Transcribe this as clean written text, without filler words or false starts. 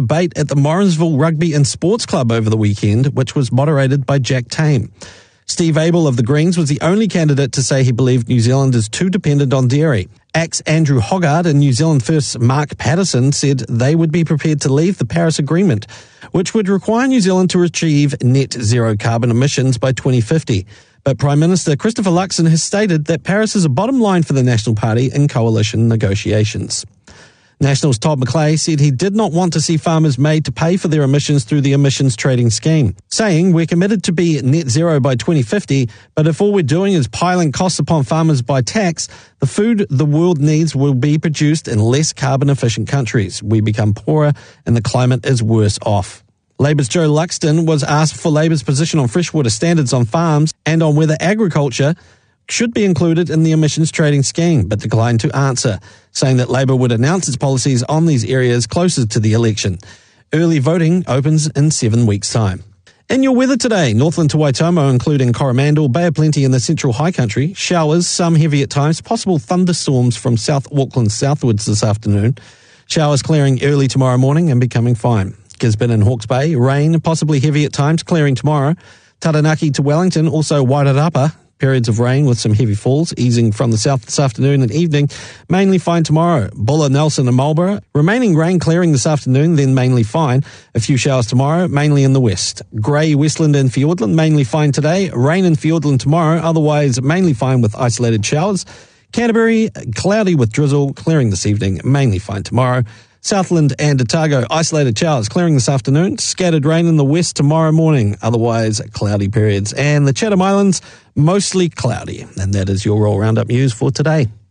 debate at the Morrinsville Rugby and Sports Club over the weekend, which was moderated by Jack Tame. Steve Abel of the Greens was the only candidate to say he believed New Zealand is too dependent on dairy. ACT's Andrew Hoggard and New Zealand First's Mark Patterson said they would be prepared to leave the Paris Agreement, which would require New Zealand to achieve net zero carbon emissions by 2050. But Prime Minister Christopher Luxon has stated that Paris is a bottom line for the National Party in coalition negotiations. Nationals' Todd McClay said he did not want to see farmers made to pay for their emissions through the emissions trading scheme, saying we're committed to be net zero by 2050, but if all we're doing is piling costs upon farmers by tax, the food the world needs will be produced in less carbon-efficient countries. We become poorer and the climate is worse off. Labour's Joe Luxton was asked for Labour's position on freshwater standards on farms and on whether agriculture should be included in the emissions trading scheme, but declined to answer, saying that Labour would announce its policies on these areas closer to the election. Early voting opens in 7 weeks' time. In your weather today, Northland to Waitomo, including Coromandel, Bay of Plenty in the central high country, showers, some heavy at times, possible thunderstorms from South Auckland southwards this afternoon. Showers clearing early tomorrow morning and becoming fine. Gisborne and Hawke's Bay, rain, possibly heavy at times, clearing tomorrow. Taranaki to Wellington, also Wairarapa, periods of rain with some heavy falls, easing from the south this afternoon and evening, mainly fine tomorrow. Bulla, Nelson and Marlborough, remaining rain clearing this afternoon, then mainly fine. A few showers tomorrow, mainly in the west. Grey, Westland and Fiordland, mainly fine today. Rain in Fiordland tomorrow, otherwise mainly fine with isolated showers. Canterbury, cloudy with drizzle, clearing this evening, mainly fine tomorrow. Southland and Otago, isolated showers clearing this afternoon, scattered rain in the west tomorrow morning, otherwise cloudy periods. And the Chatham Islands, mostly cloudy. And that is your Roll Roundup news for today.